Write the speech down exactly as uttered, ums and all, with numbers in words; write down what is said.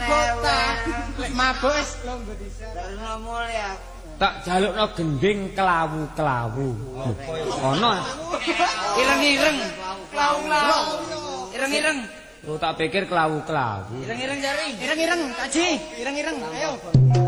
mabuk ta. Lek mabuk wis longgo dhisik. Darno mulya. Tak jalukno gending kelawu-kelawu. Ono. Ireng-ireng. Klawu-klawu. Ireng-ireng. Lu tak pikir kelawu-kelawu. Ireng-ireng jari. Ireng-ireng, Kaji. Ireng-ireng. Ayo.